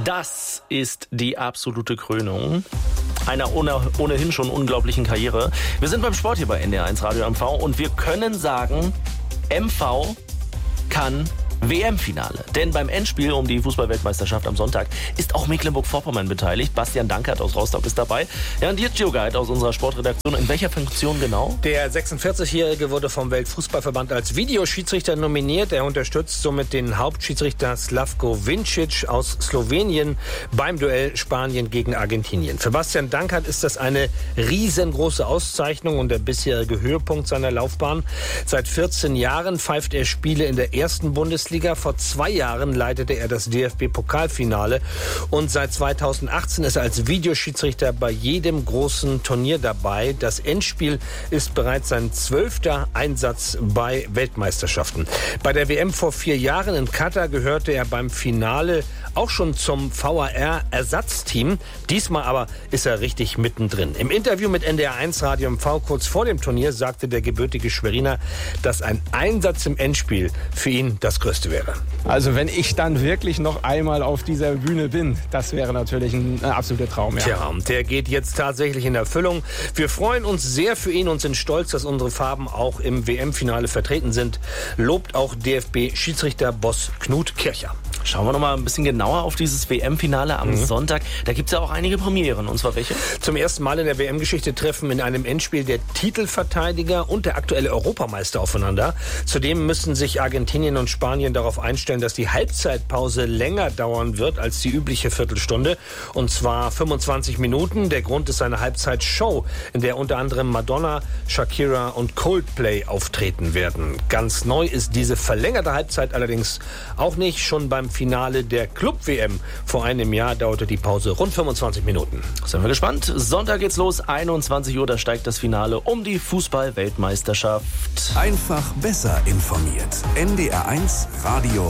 Das ist die absolute Krönung einer ohnehin schon unglaublichen Karriere. Wir sind beim Sport hier bei NDR1 Radio MV und wir können sagen, MV kann WM-Finale. Denn beim Endspiel um die Fußball-Weltmeisterschaft am Sonntag ist auch Mecklenburg-Vorpommern beteiligt. Bastian Dankert aus Rostock ist dabei. Ja, und jetzt Geo-Guide aus unserer Sportredaktion. In welcher Funktion genau? Der 46-Jährige wurde vom Weltfußballverband als Videoschiedsrichter nominiert. Er unterstützt somit den Hauptschiedsrichter Slavko Vincic aus Slowenien beim Duell Spanien gegen Argentinien. Für Bastian Dankert ist das eine riesengroße Auszeichnung und der bisherige Höhepunkt seiner Laufbahn. Seit 14 Jahren pfeift er Spiele in der ersten Bundesliga. Vor 2 Jahren leitete er das DFB-Pokalfinale und seit 2018 ist er als Videoschiedsrichter bei jedem großen Turnier dabei. Das Endspiel ist bereits sein 12. Einsatz bei Weltmeisterschaften. Bei der WM vor 4 Jahren in Katar gehörte er beim Finale auch schon zum VAR-Ersatzteam. Diesmal aber ist er richtig mittendrin. Im Interview mit NDR1 Radio MV kurz vor dem Turnier sagte der gebürtige Schweriner, dass ein Einsatz im Endspiel für ihn das Größte wäre. Also wenn ich dann wirklich noch einmal auf dieser Bühne bin, das wäre natürlich ein absoluter Traum. Ja. Tja, der geht jetzt tatsächlich in Erfüllung. Wir freuen uns sehr für ihn und sind stolz, dass unsere Farben auch im WM-Finale vertreten sind, lobt auch DFB-Schiedsrichter-Boss Knut Kircher. Schauen wir noch mal ein bisschen genauer auf dieses WM-Finale am Sonntag. Da gibt es ja auch einige Premieren. Und zwar welche? Zum ersten Mal in der WM-Geschichte treffen in einem Endspiel der Titelverteidiger und der aktuelle Europameister aufeinander. Zudem müssen sich Argentinien und Spanien darauf einstellen, dass die Halbzeitpause länger dauern wird als die übliche Viertelstunde. Und zwar 25 Minuten. Der Grund ist eine Halbzeitshow, in der unter anderem Madonna, Shakira und Coldplay auftreten werden. Ganz neu ist diese verlängerte Halbzeit allerdings auch nicht. Schon beim Finale der Club-WM vor einem Jahr dauerte die Pause rund 25 Minuten. Sind wir gespannt. Sonntag geht's los, 21 Uhr, da steigt das Finale um die Fußball-Weltmeisterschaft. Einfach besser informiert. NDR1 Radio